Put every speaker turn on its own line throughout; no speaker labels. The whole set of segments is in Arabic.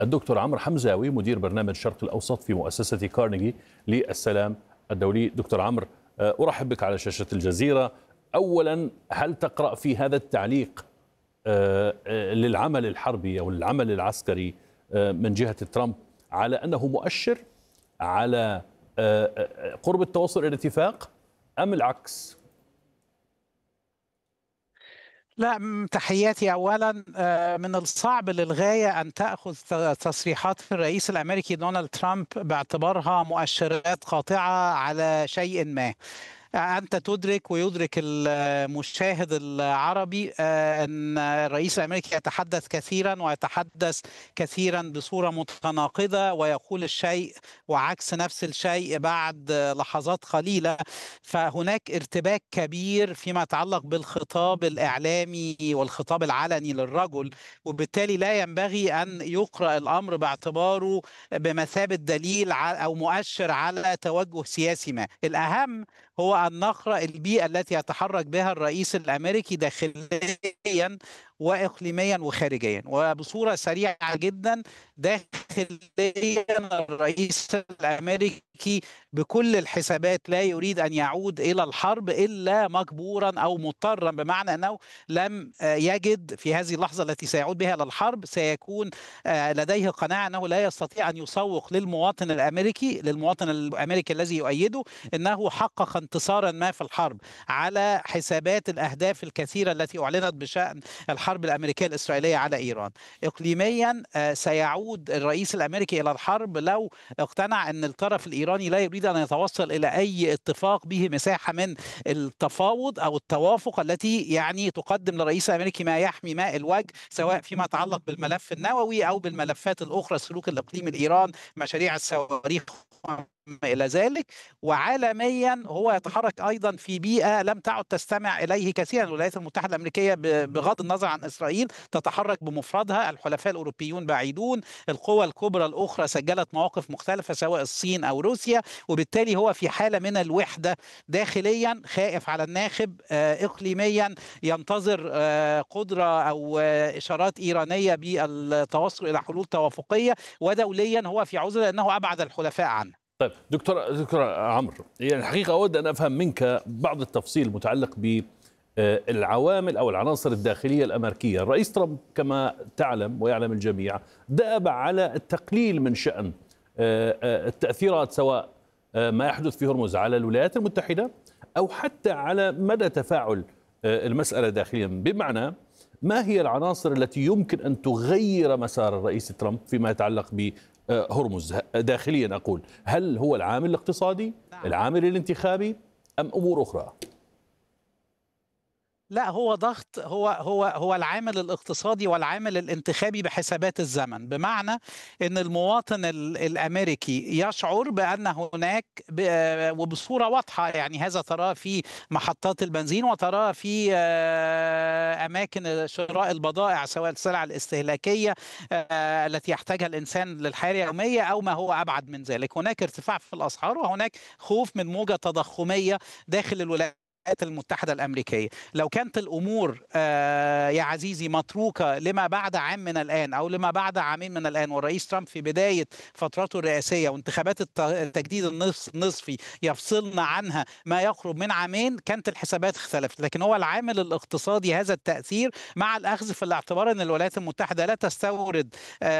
الدكتور عمرو حمزاوي مدير برنامج الشرق الأوسط في مؤسسة كارنيجي للسلام الدولي. دكتور عمرو، أرحب بك على شاشة الجزيرة. أولا، هل تقرأ في هذا التعليق للعمل الحربي أو العمل العسكري من جهة ترامب على أنه مؤشر على قرب التوصل إلى اتفاق أم العكس؟
لا، تحياتي أولا. من الصعب للغاية أن تأخذ تصريحات الرئيس الأمريكي دونالد ترامب باعتبارها مؤشرات قاطعة على شيء ما. أنت تدرك ويدرك المشاهد العربي أن الرئيس الأمريكي يتحدث كثيرا ويتحدث كثيرا بصورة متناقضة، ويقول الشيء وعكس نفس الشيء بعد لحظات قليلة. فهناك ارتباك كبير فيما يتعلق بالخطاب الإعلامي والخطاب العلني للرجل، وبالتالي لا ينبغي أن يقرأ الأمر باعتباره بمثابة دليل أو مؤشر على توجه سياسي ما. الأهم هو أن نقرأ البيئة التي يتحرك بها الرئيس الأمريكي داخليا وإقليميا وخارجيا. وبصورة سريعة جدا، داخليا الرئيس الأمريكي بكل الحسابات لا يريد أن يعود إلى الحرب إلا مجبورا أو مضطرا، بمعنى أنه لم يجد في هذه اللحظة التي سيعود بها إلى الحرب سيكون لديه قناعة أنه لا يستطيع أن يسوق للمواطن الأمريكي الذي يؤيده أنه حقق انتصارا ما في الحرب على حسابات الأهداف الكثيرة التي أعلنت بشأن الحرب الأمريكية الإسرائيلية على إيران. إقليميا سيعود الرئيس الأمريكي إلى الحرب لو اقتنع أن الطرف الإيراني لا يريد أن يتوصل إلى أي اتفاق به مساحة من التفاوض أو التوافق التي تقدم للرئيس الأمريكي ما يحمي ماء الوجه، سواء فيما يتعلق بالملف النووي أو بالملفات الأخرى، سلوك الإقليم الإيران، مشاريع الصواريخ إلى ذلك. وعالميا هو يتحرك أيضا في بيئة لم تعد تستمع إليه كثيرا. الولايات المتحدة الأمريكية بغض النظر عن إسرائيل تتحرك بمفردها، الحلفاء الأوروبيون بعيدون، القوى الكبرى الأخرى سجلت مواقف مختلفة سواء الصين أو روسيا، وبالتالي هو في حالة من الوحدة داخليا، خائف على الناخب. إقليميا ينتظر قدرة أو إشارات إيرانية بالتوصل إلى حلول توافقية، ودوليا هو في عزلة لأنه أبعد الحلفاء عنه.
طيب دكتور عمرو، الحقيقة أود أن أفهم منك بعض التفصيل المتعلق بالعوامل أو العناصر الداخلية الأمريكية. الرئيس ترامب كما تعلم ويعلم الجميع دأب على التقليل من شأن التأثيرات، سواء ما يحدث في هرمز على الولايات المتحدة أو حتى على مدى تفاعل المسألة داخليا. بمعنى، ما هي العناصر التي يمكن أن تغير مسار الرئيس ترامب فيما يتعلق بهرمز داخليا؟ أقول، هل هو العامل الاقتصادي، العامل الانتخابي، أم أمور أخرى؟
لا، هو ضغط، هو العامل الاقتصادي والعامل الانتخابي بحسابات الزمن، بمعنى ان المواطن الامريكي يشعر بان هناك وبصوره واضحه، هذا تراه في محطات البنزين وتراه في اماكن شراء البضائع، سواء السلع الاستهلاكيه التي يحتاجها الانسان للحياه اليوميه او ما هو ابعد من ذلك. هناك ارتفاع في الاسعار وهناك خوف من موجه تضخميه داخل الولايات المتحدة الأمريكية. لو كانت الأمور يا عزيزي متروكة لما بعد عام من الآن أو لما بعد عامين من الآن، والرئيس ترامب في بداية فترته الرئاسية وانتخابات التجديد النصفي يفصلنا عنها ما يقرب من عامين، كانت الحسابات اختلفت. لكن هو العامل الاقتصادي هذا التأثير، مع الأخذ في الاعتبار أن الولايات المتحدة لا تستورد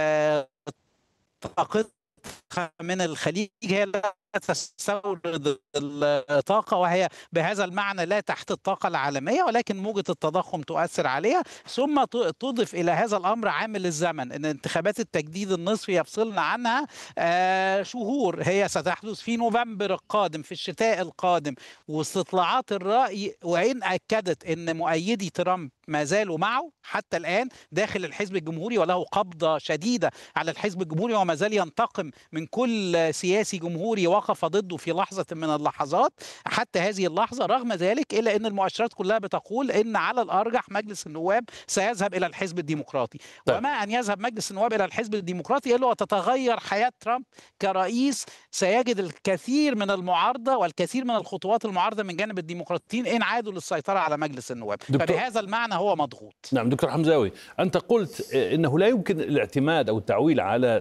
طاقة من الخليج، هي لا تستورد الطاقة، وهي بهذا المعنى لا تحت الطاقة العالمية، ولكن موجة التضخم تؤثر عليها. ثم تضف إلى هذا الأمر عامل الزمن، أن انتخابات التجديد النصفي يفصلنا عنها شهور، هي ستحدث في نوفمبر القادم، في الشتاء القادم. واستطلاعات الرأي وإن أكدت أن مؤيدي ترامب ما زالوا معه حتى الآن داخل الحزب الجمهوري، وله قبضة شديدة على الحزب الجمهوري، وما زال ينتقم من كل سياسي جمهوري وقف ضده في لحظة من اللحظات حتى هذه اللحظة. رغم ذلك، إلا أن المؤشرات كلها بتقول أن على الأرجح مجلس النواب سيذهب إلى الحزب الديمقراطي. وما أن يذهب مجلس النواب إلى الحزب الديمقراطي إلا وتتغير حياة ترامب كرئيس. سيجد الكثير من المعارضة والكثير من الخطوات المعارضة من جانب الديمقراطيين إن عادوا للسيطرة على مجلس النواب. فبهذا المعنى هو مضغوط.
نعم دكتور حمزاوي، أنت قلت إنه لا يمكن الاعتماد أو التعويل على